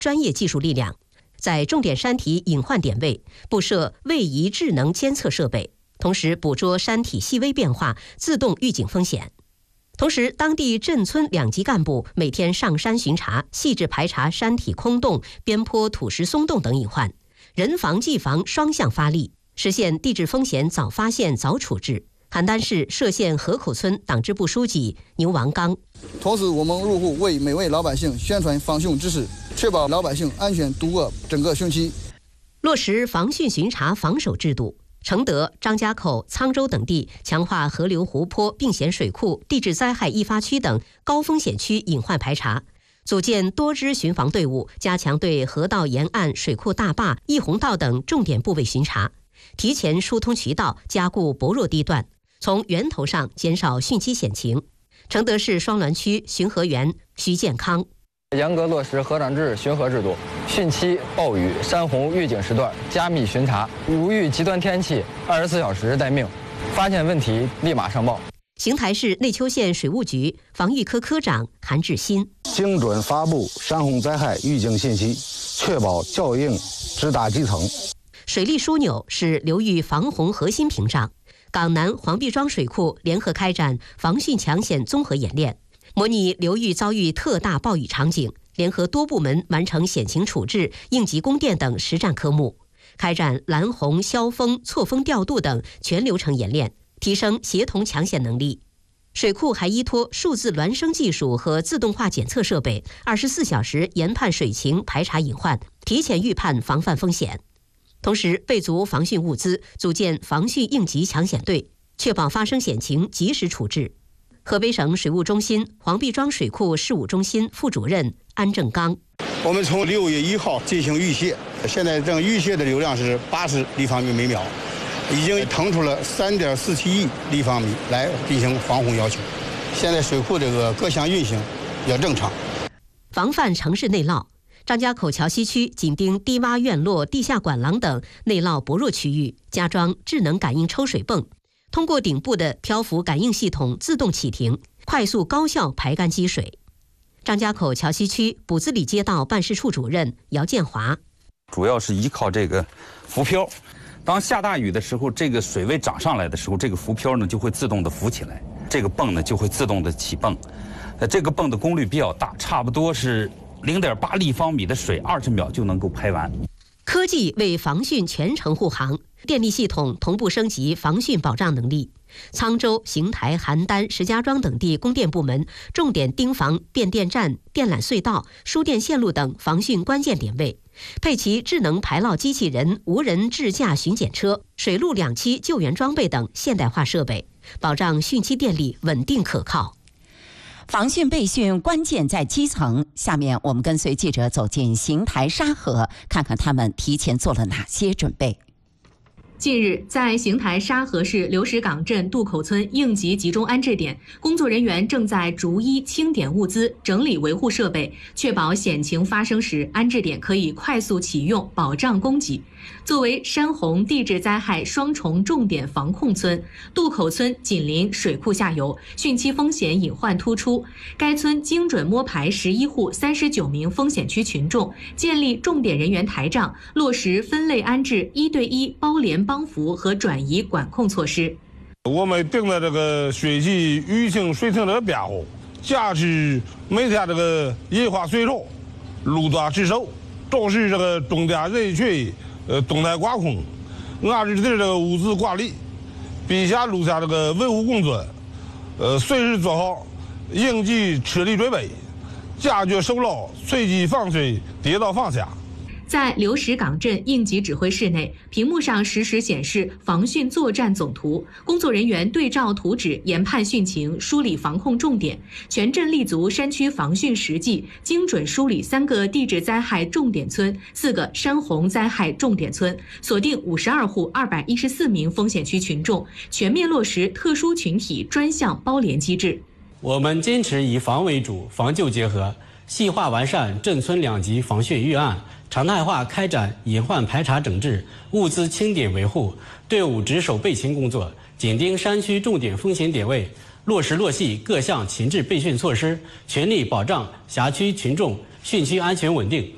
专业技术力量，在重点山体隐患点位布设位移智能监测设备，同时捕捉山体细微变化，自动预警风险。同时，当地镇村2级干部每天上山巡查，细致排查山体空洞、边坡土石松动等隐患，人防技防双向发力，实现地质风险早发现、早处置。邯郸市歙县河口村党支部书记牛王刚： 同时，我们入户为每位老百姓宣传防汛知识，确保老百姓安全度过整个汛期。 落实防汛巡查防守制度。承德、张家口、沧州等地强化河流、湖泊、并险水库、地质灾害易发区等高风险区隐患排查，组建多支巡防队伍，加强对河道沿岸、水库大坝、溢洪道等重点部位巡查，提前疏通渠道，加固薄弱地段，从源头上减少汛期险情。承德市双滦区巡河员徐建康： 严格落实河长制巡河制度，汛期、暴雨、山洪预警时段加密巡查，如遇极端天气，24小时待命，发现问题立马上报。 邢台市内丘县水务局防御科科长韩志新： 精准发布山洪灾害预警信息，确保效应直达基层。 水利枢纽是流域防洪核心屏障，港南黄壁庄水库联合开展防汛抢险综合演练，模拟流域遭遇特大暴雨场景，联合多部门完成险情处置、应急供电等实战科目，开展拦洪、消风、错峰调度等全流程演练，提升协同抢险能力。水库还依托数字孪生技术和自动化检测设备，24小时研判水情、排查隐患，提前预判防范风险。同时备足防汛物资，组建防汛应急抢险队，确保发生险情及时处置。河北省水务中心黄壁庄水库事务中心副主任安正刚： 我们从6月1号进行预泄，现在这个预泄的流量是80立方米每秒，已经腾出了3.47亿立方米来进行防洪要求。现在水库这个各项运行比较正常。 防范城市内涝，张家口桥西区紧盯低洼院落、地下管廊等内涝薄弱区域，加装智能感应抽水泵，通过顶部的漂浮感应系统自动启停，快速高效排干积水。张家口桥西区卜子里街道办事处主任姚建华： 主要是依靠这个浮漂，当下大雨的时候，这个水位涨上来的时候，这个浮漂呢就会自动的浮起来，这个泵呢就会自动的起泵。这个泵的功率比较大，差不多是0.8立方米的水20秒就能够排完。 科技为防汛全程护航，电力系统同步升级防汛保障能力。沧州、邢台、邯郸、石家庄等地供电部门重点盯防变电站、电缆隧道、输电线路等防汛关键点位，配齐智能排涝机器人、无人智驾巡检车、水陆两栖救援装备等现代化设备，保障汛期电力稳定可靠。 防汛备汛关键在基层。下面我们跟随记者走进邢台沙河，看看他们提前做了哪些准备。 近日，在邢台沙河市流石岗镇渡口村应急集中安置点，工作人员正在逐一清点物资、整理维护设备，确保险情发生时安置点可以快速启用，保障供给。作为山洪地质灾害双重重点防控村，渡口村紧邻水库下游，汛期风险隐患突出。该村精准摸排11户39名风险区群众，建立重点人员台账，落实分类安置、1对1包联帮扶和转移管控措施。 我们定了这个水季预警水情的变化，加之每天这个引发水潮、路段值守，重视这个重点人群动态管控，按制这个物资管理，并且录下这个维护工作，随时做好应急撤离准备，坚决守牢随机防水、跌倒防下。 在流石岗镇应急指挥室内，屏幕上实时显示防汛作战总图，工作人员对照图纸研判汛情，梳理防控重点，全镇立足山区防汛实际，精准梳理3个地质灾害重点村、4个山洪灾害重点村，锁定52户214名风险区群众，全面落实特殊群体专项包联机制。 我们坚持以防为主、防救结合，细化完善镇村2级防汛预案，常态化开展隐患排查整治、物资清点维护，队伍值守备勤工作，紧盯山区重点风险点位，落实落细各项情治备汛措施，全力保障辖区群众汛期安全稳定。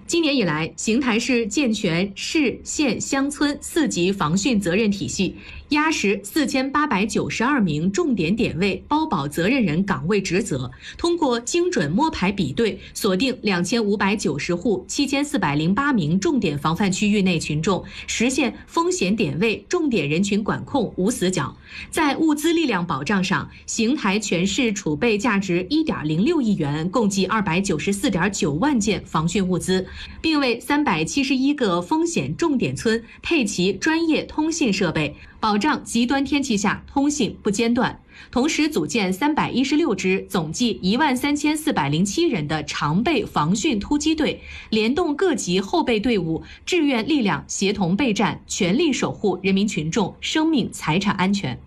今年以来，邢台市健全市县乡村4级防汛责任体系，压实4892名重点点位包保责任人岗位职责，通过精准摸排比对，锁定2590户7408名重点防范区域内群众，实现风险点位、重点人群管控无死角。在物资力量保障上，邢台全市储备价值1.06亿元，共计294.9万件防汛物资，并为371个风险重点村配齐专业通信设备，保障极端天气下通信不间断。同时组建316支总计13407人的常备防汛突击队，联动各级后备队伍、志愿力量协同备战，全力守护人民群众生命财产安全。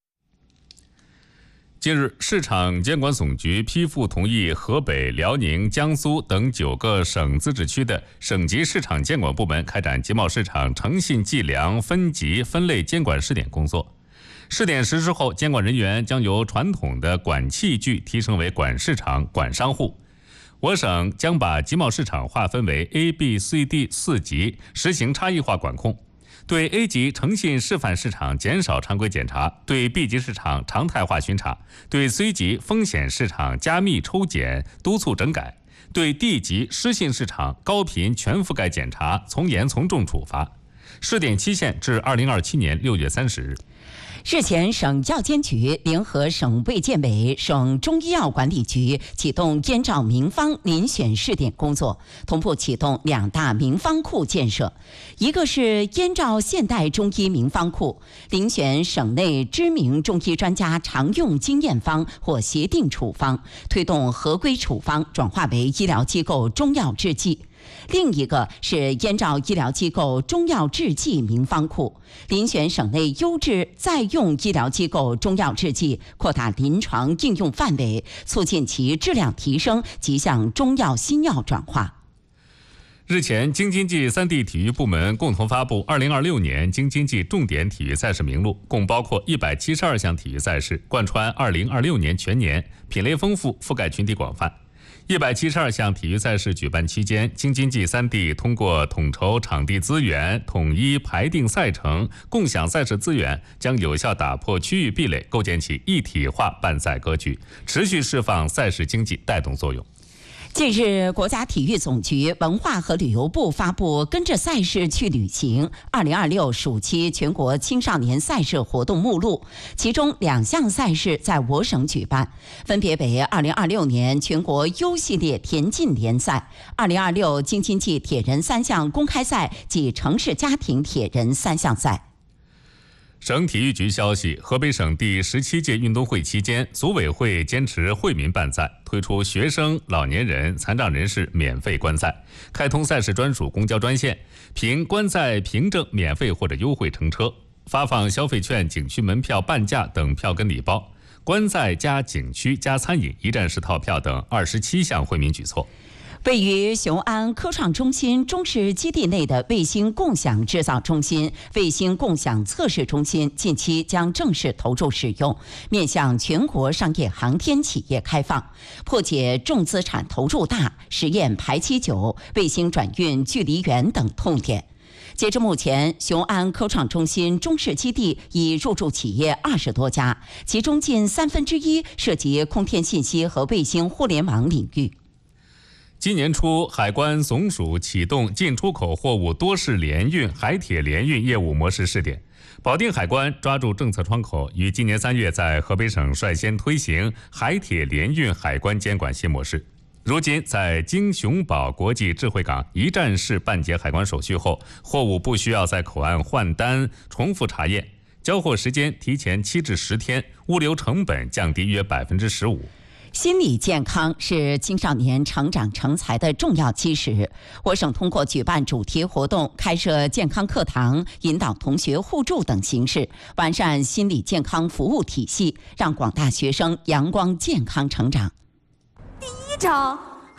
近日，市场监管总局批复同意河北、辽宁、江苏等9个省自治区的省级市场监管部门开展集贸市场诚信计量分级分类监管试点工作。试点实施后，监管人员将由传统的管器具提升为管市场、管商户。我省将把集贸市场划分为 A、B、C、D 4级，实行差异化管控。对 A 级诚信示范市场减少常规检查，对 B 级市场常态化巡查，对 C 级风险市场加密抽检督促整改，对 D 级失信市场高频全覆盖检查从严从重处罚。试点期限至2027年6月30日。 日前，省药监局联合省卫健委、省中医药管理局启动燕赵名方遴选试点工作，同步启动2大名方库建设。一个是燕赵现代中医名方库，遴选省内知名中医专家常用经验方或协定处方，推动合规处方转化为医疗机构中药制剂。另一个是燕赵医疗机构中药制剂名方库，遴选省内优质在用医疗机构中药制剂，扩大临床应用范围，促进其质量提升及向中药新药转化。 日前，京津冀3地体育部门共同发布2026年京津冀重点体育赛事名录，共包括172项体育赛事，贯穿2026年全年，品类丰富，覆盖群体广泛。172项体育赛事举办期间，京津冀3地通过统筹场地资源、统一排定赛程、共享赛事资源，将有效打破区域壁垒，构建起一体化办赛格局，持续释放赛事经济带动作用。 近日，国家体育总局、文化和旅游部发布跟着赛事去旅行2026暑期全国青少年赛事活动目录，其中2项赛事在我省举办，分别为2026年全国优系列田径联赛、2026京津冀铁人3项公开赛及城市家庭铁人3项赛。 省体育局消息，河北省第17届运动会期间，组委会坚持惠民办赛，推出学生、老年人、残障人士免费观赛，开通赛事专属公交专线，凭观赛凭证免费或者优惠乘车，发放消费券、景区门票半价等票根礼包，观赛加景区加餐饮一站式套票等27项惠民举措。 位于雄安科创中心中试基地内的卫星共享制造中心、卫星共享测试中心近期将正式投入使用，面向全国商业航天企业开放，破解重资产投入大、实验排期久、卫星转运距离远等痛点。截至目前，雄安科创中心中试基地已入驻企业20多家，其中近1/3涉及空天信息和卫星互联网领域。 今年初，海关总署启动进出口货物多式联运、海铁联运业务模式试点。保定海关抓住政策窗口，于今年3月在河北省率先推行海铁联运海关监管新模式。如今，在经熊宝国际智慧港一站式办结海关手续后，货物不需要在口岸换单、重复查验，交货时间提前7至10天，物流成本降低约15%。 心理健康是青少年成长成才的重要基石。我省通过举办主题活动、开设健康课堂、引导同学互助等形式，完善心理健康服务体系，让广大学生阳光健康成长。 第1章，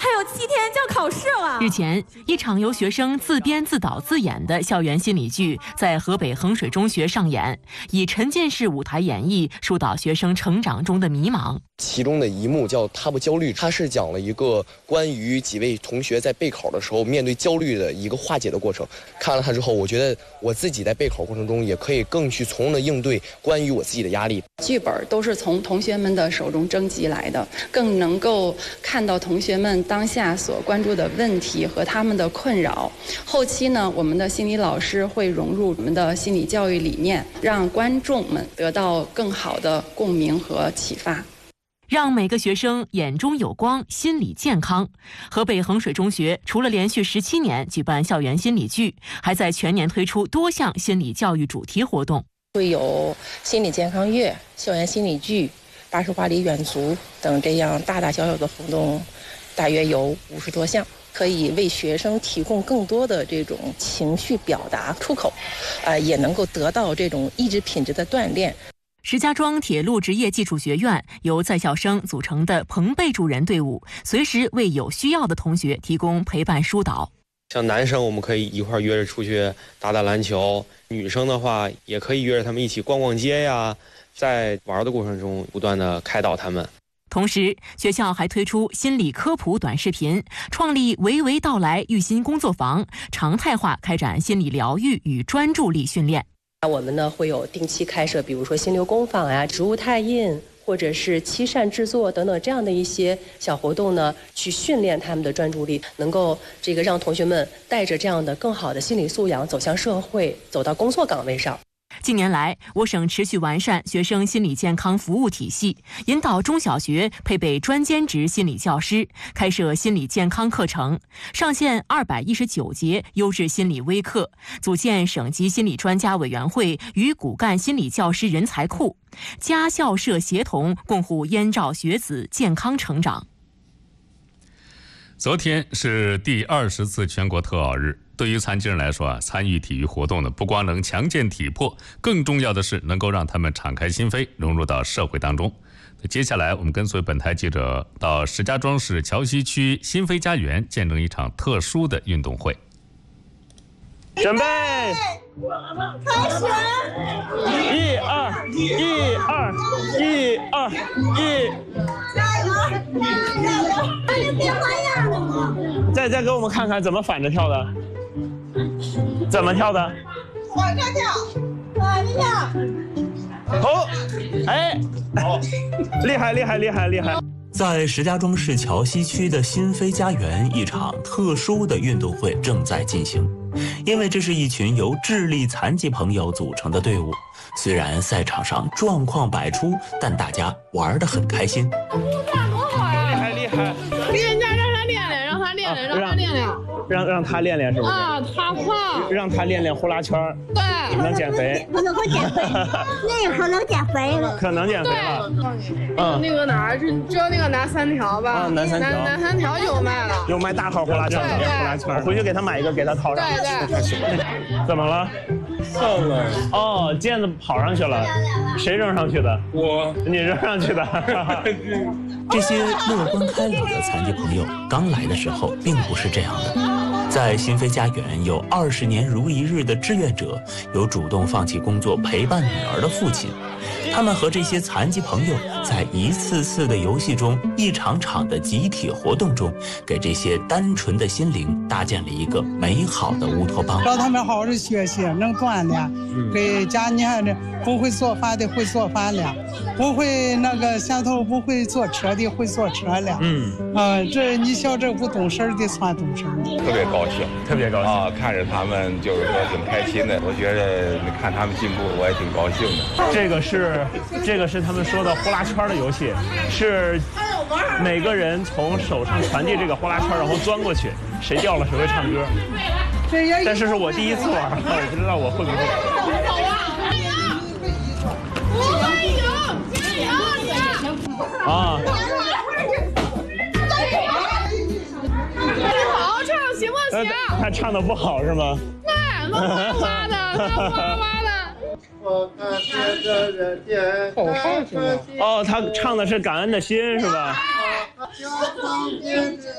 还有7天就要考试了。 日前，一场由学生自编自导自演的校园心理剧在河北衡水中学上演，以沉浸式舞台演绎疏导学生成长中的迷茫。 其中的一幕叫“他不焦虑”，它是讲了一个关于几位同学在备考的时候面对焦虑的一个化解的过程。看了它之后，我觉得我自己在备考过程中也可以更去从容的应对关于我自己的压力。 剧本都是从同学们的手中征集来的，更能够看到同学们当下所关注的问题和他们的困扰。后期呢，我们的心理老师会融入我们的心理教育理念，让观众们得到更好的共鸣和启发。 让每个学生眼中有光，心理健康。河北衡水中学除了连续17年举办校园心理剧，还在全年推出多项心理教育主题活动， 会有心理健康月、校园心理剧、80华里远足等这样大大小小的活动，大约有50多项，可以为学生提供更多的这种情绪表达出口，也能够得到这种意志品质的锻炼。 石家庄铁路职业技术学院由在校生组成的朋辈助人队伍，随时为有需要的同学提供陪伴疏导。 像男生我们可以一块约着出去打打篮球，女生的话也可以约着他们一起逛逛街呀，在玩的过程中不断的开导他们。 同时，学校还推出心理科普短视频，创立娓娓道来育心工作坊，常态化开展心理疗愈与专注力训练。 我们呢会有定期开设，比如说心流工坊呀、植物拓印，或者是漆扇制作等等这样的一些小活动呢，去训练他们的专注力，能够让同学们带着这样的更好的心理素养走向社会，走到工作岗位上。 近年来，我省持续完善学生心理健康服务体系，引导中小学配备专兼职心理教师，开设心理健康课程，上线219节优质心理微课，组建省级心理专家委员会与骨干心理教师人才库，家校社协同，共护燕赵学子健康成长。 昨天是第20次全国特奥日。对于残疾人来说参与体育活动呢，不光能强健体魄，更重要的是能够让他们敞开心扉，融入到社会当中。接下来，我们跟随本台记者到石家庄市桥西区新飞家园，见证一场特殊的运动会。 准备， 开始 ！1、2、1、2、1、2、1。 加油！还有变花样的吗？ 再给我们看看怎么反着跳的，怎么跳的？ 反着跳，反着跳。 好，哎，厉害厉害厉害厉害！ 在石家庄市桥西区的新飞家园，一场特殊的运动会正在进行。因为这是一群由智力残疾朋友组成的队伍，虽然赛场上状况百出，但大家玩得很开心。 多好呀！ 厉害厉害！ 人家让他练练，让他练练，让他练练。 让他练练是不是？ 啊，他胖。 让他练练呼啦圈。 对。 能减肥。 我能够减肥。那以后能减肥了。 可能减肥了。 那个哪儿是只有那个南三条吧？ 南三条。 南三条有卖了。 有卖大号呼啦圈的。呼啦圈。我回去给他买一个，给他套上。 对。 怎么了？ 上了。 哦，毽子跑上去了。谁扔上去的？ 我。 你扔上去的。 这些乐观开朗的残疾朋友刚来的时候并不是这样的。在新飞家园有20年如一日的志愿者，有主动放弃工作陪伴女儿的父亲，他们和这些残疾朋友在一次次的游戏中，一场场的集体活动中，给这些单纯的心灵搭建了一个美好的乌托邦， 让他们好好的学习，能锻炼，给家你看这不会做饭的会做饭了，不会那个下头不会坐车的会坐车了，这你小这不懂事的算懂事。 特别高兴， 特别高兴啊！看着他们就是说挺开心的，我觉得看他们进步，我也挺高兴的。 这个是他们说的呼啦圈的游戏，是每个人从手上传递这个呼啦圈，然后钻过去，谁掉了谁会唱歌。但是我第一次玩，我不知道我会不会。啊！ 好唱行不行？ 他唱的不好是吗？ 那哗哗的，哗哗的。 好唱是吗？ 哦，他唱的是感恩的心是吧？